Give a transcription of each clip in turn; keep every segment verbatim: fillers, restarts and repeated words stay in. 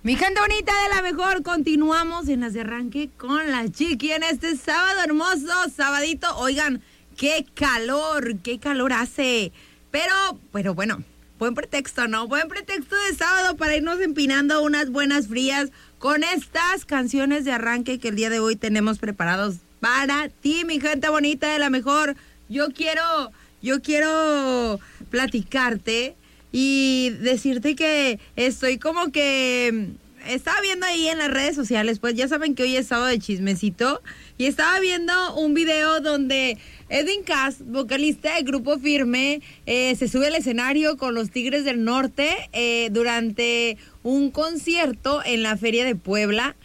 Mi gente bonita de la mejor, continuamos en las de arranque con la Chiqui en este sábado hermoso, sabadito. Oigan, qué calor, qué calor hace. Pero, pero bueno, buen pretexto, ¿no? Buen pretexto de sábado para irnos empinando unas buenas frías con estas canciones de arranque que el día de hoy tenemos preparados para ti, mi gente bonita de la mejor. Yo quiero, yo quiero platicarte y decirte que estoy como que estaba viendo ahí en las redes sociales, pues ya saben que hoy es sábado de chismecito, y estaba viendo un video donde Edwin Cass, vocalista del Grupo Firme, eh, se sube al escenario con los Tigres del Norte eh, durante un concierto en la Feria de Puebla.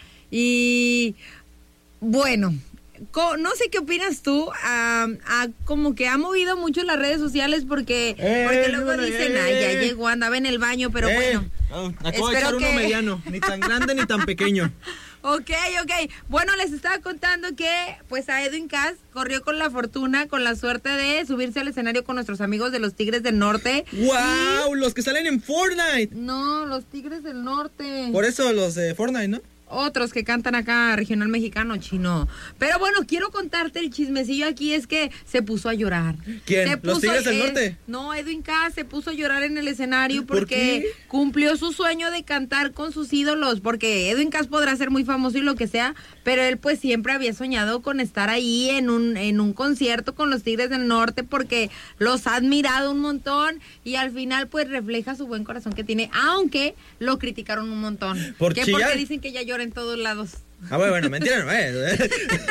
Y bueno, no sé qué opinas tú, a, a, como que ha movido mucho las redes sociales porque, eh, porque luego no, dicen, eh, ay, ya llegó, andaba en el baño, pero eh, bueno. Oh, acabo de echar que... uno mediano, ni tan grande ni tan pequeño. Ok, ok. Bueno, les estaba contando que pues a Edwin Cass corrió con la fortuna, con la suerte de subirse al escenario con nuestros amigos de los Tigres del Norte. ¡Wow! Y... los que salen en Fortnite. No, los Tigres del Norte. Por eso los de Fortnite, ¿no? Otros que cantan acá, regional mexicano, chino. Pero bueno, quiero contarte el chismecillo aquí, es que se puso a llorar. ¿Quién? Se ¿Los puso, Tigres del eh, Norte? No, Edwin Cass se puso a llorar en el escenario porque ¿Por qué? Cumplió su sueño de cantar con sus ídolos, porque Edwin Cass podrá ser muy famoso y lo que sea, pero él pues siempre había soñado con estar ahí en un, en un concierto con los Tigres del Norte porque los ha admirado un montón y al final pues refleja su buen corazón que tiene, aunque lo criticaron un montón. ¿Por que chillar? Porque dicen que ya llora en todos lados. Ah, bueno, bueno, mentira no es.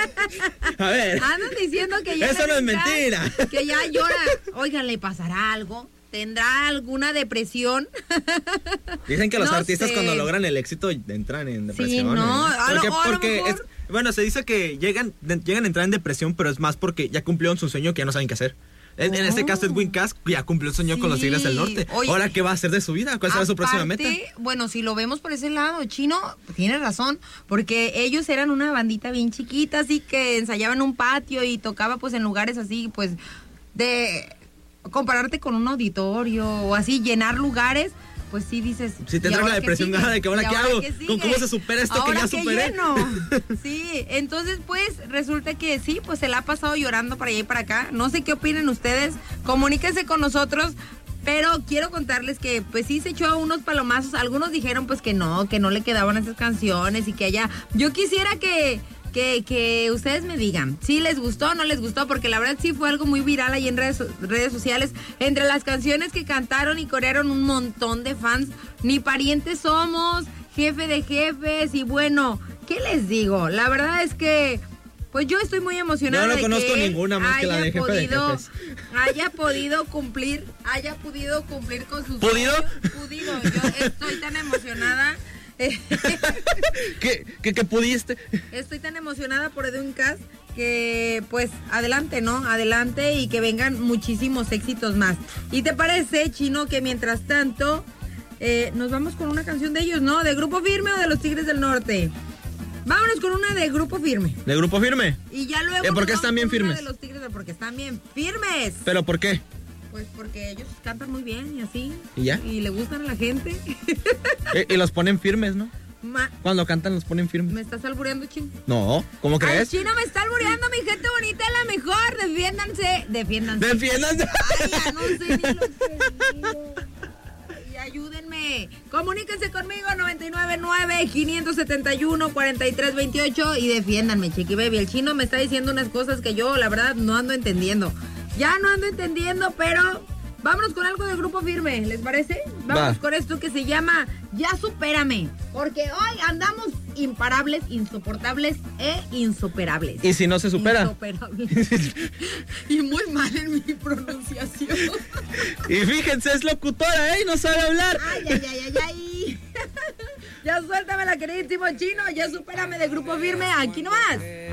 A ver. Andan diciendo que ya... Eso no es mentira. Que ya llora. Oigan, ¿le pasará algo? ¿Tendrá alguna depresión? Dicen que los no artistas sé. Cuando logran el éxito entran en depresión. Sí, no. ¿eh? A lo, porque a lo porque mejor... es, bueno, se dice que llegan, llegan a entrar en depresión, pero es más porque ya cumplieron su sueño que ya no saben qué hacer. En, oh. en este caso, Edwin Cass ya cumplió el sueño sí. con los Tigres del Norte. Oye, ¿ahora qué va a hacer de su vida? ¿Cuál será su próxima meta? Bueno, si lo vemos por ese lado, Chino tiene razón, porque ellos eran una bandita bien chiquita, así que ensayaban en un patio y tocaba pues en lugares así, pues, de compararte con un auditorio o así, llenar lugares. Pues sí dices... Si te entra la depresión, nada de que ahora qué hago, ¿con cómo se supera esto ahora que ya superé? Lleno. Sí, entonces pues resulta que sí, pues se la ha pasado llorando para allá y para acá. No sé qué opinan ustedes, comuníquense con nosotros, pero quiero contarles que pues sí se echó unos palomazos. Algunos dijeron pues que no, que no le quedaban esas canciones y que allá... Yo quisiera que... Que, que ustedes me digan si les gustó o no les gustó, porque la verdad sí fue algo muy viral ahí en redes, redes sociales. Entre las canciones que cantaron y corearon un montón de fans. Ni parientes somos, jefe de jefes, y bueno, ¿qué les digo? La verdad es que pues yo estoy muy emocionada. Yo no de conozco que ninguna más que la de jefe podido, de jefes. Haya podido cumplir, haya podido cumplir con sus ¿Pudido? sueños. Pudido. Yo estoy tan emocionada. ¿Qué, qué, ¿Qué pudiste? Estoy tan emocionada por Edwin Cass que pues adelante, ¿no? Adelante y que vengan muchísimos éxitos más. ¿Y te parece, Chino, que mientras tanto eh, nos vamos con una canción de ellos, ¿no? ¿De Grupo Firme o de los Tigres del Norte? Vámonos con una de Grupo Firme. ¿De Grupo Firme? Y ya luego... ¿Eh, ¿Por qué están bien firmes? De los Tigres, porque están bien firmes. ¿Pero por qué? Pues porque ellos cantan muy bien y así. ¿Y ya? Y le gustan a la gente. Y, y los ponen firmes, ¿no? Ma Cuando cantan los ponen firmes. ¿Me estás albureando, Chino? No, ¿cómo crees? Ay, Chino me está albureando, mi gente bonita, la mejor. Defiéndanse, defiéndanse. Defiéndanse. Ay, ya no sé ni lo que digo. Ay, ayúdenme. Comuníquense conmigo, noventa y nueve nueve, quinientos setenta y uno, cuarenta y tres veintiocho, y defiéndanme, Chiqui Baby. El Chino me está diciendo unas cosas que yo, la verdad, no ando entendiendo. Ya no ando entendiendo, pero vámonos con algo de Grupo Firme, ¿les parece? Vamos Va. con esto que se llama Ya Supérame, porque hoy andamos imparables, insoportables e insuperables. ¿Y si no se supera? Insuperables. Y muy mal en mi pronunciación. Y fíjense, es locutora, ¿eh? No sabe hablar. Ay, ay, ay, ay, ay. Ya suéltame la queridísimo Chino, ya supérame de Grupo Firme, aquí nomás.